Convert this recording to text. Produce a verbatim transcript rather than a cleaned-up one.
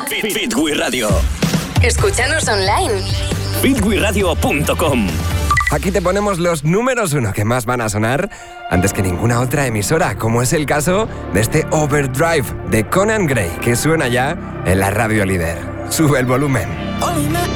Fit, Fit We Radio. Escúchanos online. fit we radio punto com. Aquí te ponemos los números uno que más van a sonar antes que ninguna otra emisora, como es el caso de este Overdrive de Conan Gray, que suena ya en la radio líder. Sube el volumen. Only met